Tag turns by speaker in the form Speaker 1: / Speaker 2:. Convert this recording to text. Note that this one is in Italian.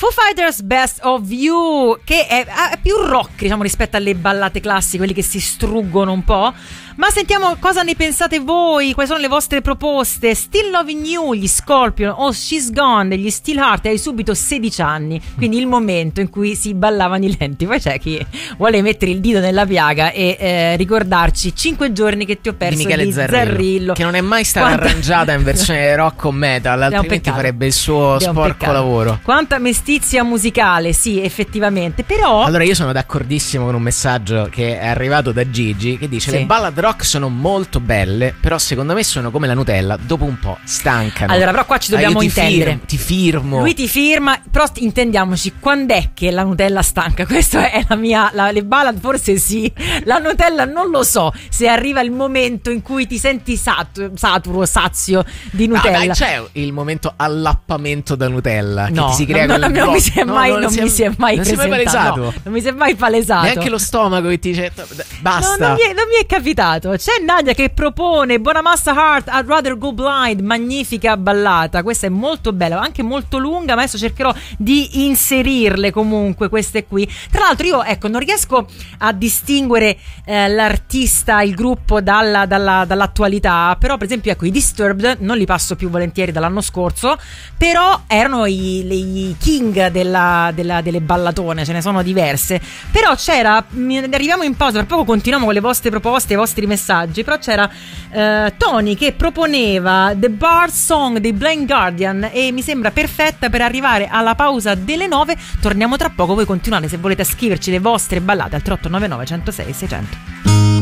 Speaker 1: Foo Fighters Best of You, che è più rock, diciamo, rispetto alle ballate classiche, quelli che si struggono un po'. Ma sentiamo cosa ne pensate voi, quali sono le vostre proposte. Still Loving You, gli Scorpion, o She's Gone degli Steelheart, hai subito 16 anni, quindi il momento in cui si ballavano i lenti. Poi c'è chi vuole mettere il dito nella piaga e ricordarci 5 giorni che ti ho perso
Speaker 2: di Michele Zarrillo, che non è mai stata arrangiata in versione rock o metal, altrimenti farebbe il suo sporco lavoro.
Speaker 1: Quanta mestizia musicale, sì, effettivamente. Però
Speaker 2: allora io sono d'accordissimo con un messaggio che è arrivato da Gigi, che dice: le ballad rock sono molto belle, però secondo me sono come la Nutella, dopo un po' stancano.
Speaker 1: Allora, però qua ci dobbiamo intendere.
Speaker 2: Ti firmo.
Speaker 1: Lui ti firma, però intendiamoci, quando è che la Nutella stanca? Questa è la mia. Le ballad forse sì, la Nutella non lo so. Se arriva il momento in cui ti senti saturo, sazio di Nutella.
Speaker 2: Dai, c'è il momento allappamento da Nutella, che ti si crea
Speaker 1: non mi si è mai presentato. Non mi si è mai palesato.
Speaker 2: Neanche lo stomaco che ti dice basta.
Speaker 1: Non mi è capitato. C'è Nadia che propone Bonamassa Heart, I'd Rather Go Blind, magnifica ballata. Questa è molto bella, anche molto lunga, ma adesso cercherò di inserirle comunque queste qui. Tra l'altro io non riesco a distinguere l'artista, il gruppo dall'attualità, però per esempio i Disturbed non li passo più volentieri dall'anno scorso, però erano i king delle ballatone, ce ne sono diverse. Però arriviamo in pausa, per poco continuiamo con le vostre proposte, i vostri messaggi, però c'era Tony che proponeva The Bard Song dei Blind Guardian e mi sembra perfetta per arrivare alla pausa delle 9. Torniamo tra poco, voi continuate se volete a scriverci le vostre ballate al 3899 106 600.